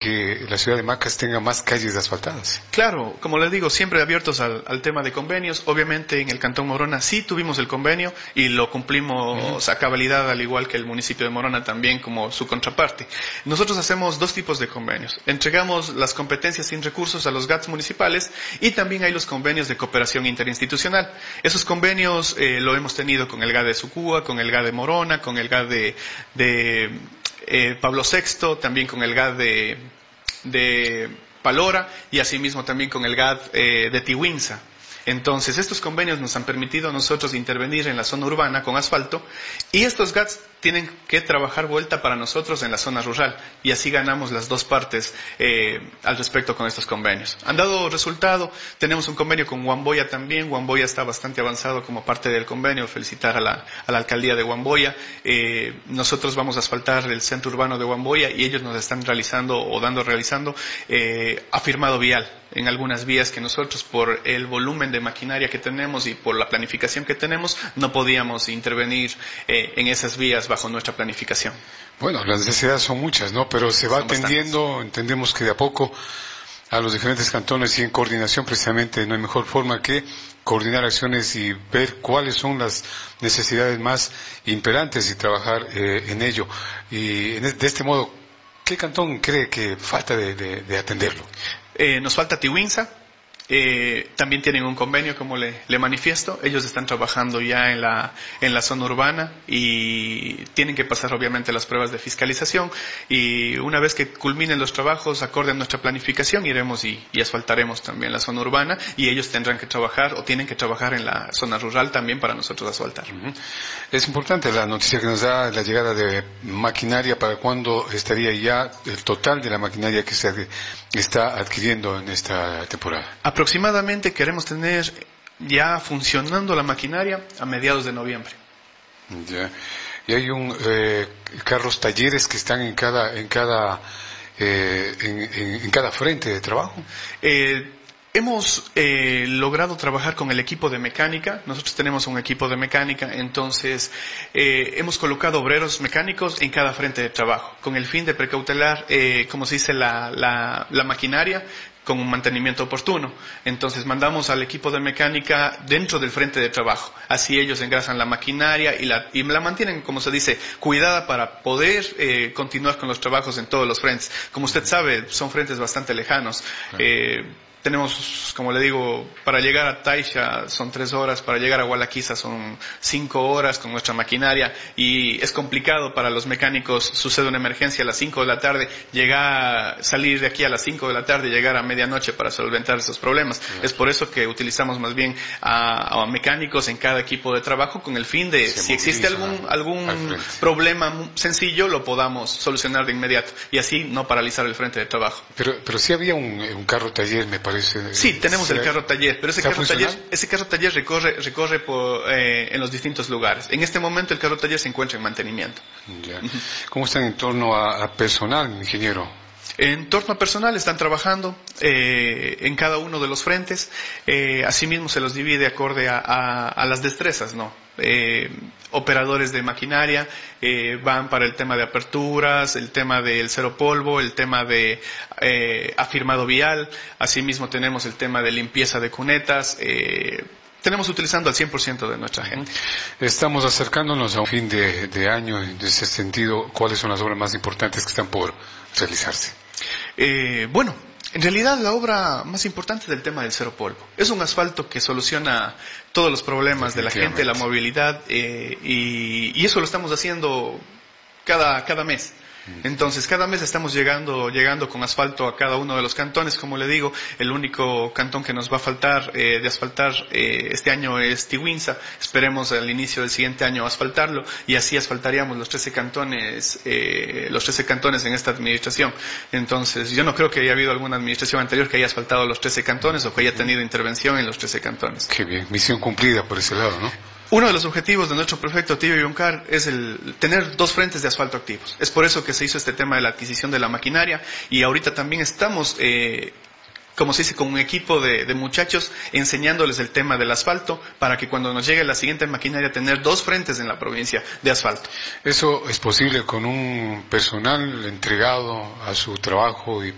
que la ciudad de Macas tenga más calles asfaltadas. Claro, como les digo, siempre abiertos al tema de convenios. Obviamente en el Cantón Morona sí tuvimos el convenio y lo cumplimos a cabalidad, al igual que el municipio de Morona también como su contraparte. Nosotros hacemos dos tipos de convenios. Entregamos las competencias sin recursos a los GATS municipales y también hay los convenios de cooperación interinstitucional. Esos convenios lo hemos tenido con el GAD de Sucúa, con el GAD de Morona, con el GAD de Pablo VI, también con el GAD de Palora y asimismo también con el GAD de Tihuinza. Entonces, estos convenios nos han permitido a nosotros intervenir en la zona urbana con asfalto y estos GATS tienen que trabajar vuelta para nosotros en la zona rural y así ganamos las dos partes al respecto con estos convenios. Han dado resultado, tenemos un convenio con Huamboya también, Huamboya está bastante avanzado como parte del convenio, felicitar a la alcaldía de Huamboya. Nosotros vamos a asfaltar el centro urbano de Huamboya y ellos nos están realizando afirmado vial en algunas vías que nosotros por el volumen de maquinaria que tenemos y por la planificación que tenemos no podíamos intervenir en esas vías bajo nuestra planificación. Bueno, las necesidades son muchas, ¿no? Pero se va atendiendo, entendemos que de a poco a los diferentes cantones y en coordinación precisamente no hay mejor forma que coordinar acciones y ver cuáles son las necesidades más imperantes y trabajar en ello. Y de este modo, ¿qué cantón cree que falta de atenderlo? Nos falta Tihuinza. También tienen un convenio, como le manifiesto. Ellos están trabajando ya en la zona urbana y tienen que pasar obviamente las pruebas de fiscalización y una vez que culminen los trabajos acorde a nuestra planificación iremos y asfaltaremos también la zona urbana y ellos tendrán que trabajar o tienen que trabajar en la zona rural también para nosotros asfaltar. Es importante la noticia que nos da la llegada de maquinaria. ¿Para cuándo estaría ya el total de la maquinaria que se está adquiriendo en esta temporada? Aproximadamente queremos tener ya funcionando la maquinaria a mediados de noviembre. Ya. Y hay carros talleres que están en cada frente de trabajo. Hemos logrado trabajar con el equipo de mecánica. Nosotros tenemos un equipo de mecánica, entonces hemos colocado obreros mecánicos en cada frente de trabajo, con el fin de precautelar, como se dice, la maquinaria con un mantenimiento oportuno. Entonces mandamos al equipo de mecánica dentro del frente de trabajo. Así ellos engrasan la maquinaria y la mantienen, como se dice, cuidada para poder continuar con los trabajos en todos los frentes. Como usted sabe, son frentes bastante lejanos. Tenemos, como le digo, para llegar a Taisha son 3 horas, para llegar a Gualaquiza son 5 horas con nuestra maquinaria y es complicado para los mecánicos. Sucede una emergencia a las 5 de la tarde, salir de aquí a las 5 de la tarde y llegar a medianoche para solventar esos problemas. Es por eso que utilizamos más bien a mecánicos en cada equipo de trabajo con el fin de, si existe algún problema sencillo, lo podamos solucionar de inmediato y así no paralizar el frente de trabajo. Pero sí había un carro taller, me parece. Sí, tenemos el carro taller, pero ese carro taller recorre en los distintos lugares. En este momento el carro taller se encuentra en mantenimiento. Ya. ¿Cómo están en torno a personal, ingeniero? En torno a personal están trabajando en cada uno de los frentes. Asimismo se los divide acorde a las destrezas, ¿no? Operadores de maquinaria van para el tema de aperturas, el tema del cero polvo, el tema de afirmado vial. Asimismo tenemos el tema de limpieza de cunetas. Tenemos utilizando al 100% de nuestra gente. Estamos acercándonos a un fin de año. En ese sentido, ¿cuáles son las obras más importantes que están por realizarse? Bueno, en realidad la obra más importante es el tema del cero polvo. Es un asfalto que soluciona todos los problemas de la gente, la movilidad, y eso lo estamos haciendo cada mes. Entonces, cada mes estamos llegando con asfalto a cada uno de los cantones. Como le digo, el único cantón que nos va a faltar de asfaltar este año es Tihuinza. Esperemos al inicio del siguiente año asfaltarlo y así asfaltaríamos los 13 cantones en esta administración. Entonces, yo no creo que haya habido alguna administración anterior que haya asfaltado los 13 cantones o que haya tenido intervención en los 13 cantones. Qué bien, misión cumplida por ese lado, ¿no? Uno de los objetivos de nuestro prefecto Tibio Yuncar es el tener 2 frentes de asfalto activos. Es por eso que se hizo este tema de la adquisición de la maquinaria y ahorita también estamos, como se dice, con un equipo de muchachos enseñándoles el tema del asfalto para que cuando nos llegue la siguiente maquinaria tener 2 frentes en la provincia de asfalto. ¿Eso es posible con un personal entregado a su trabajo y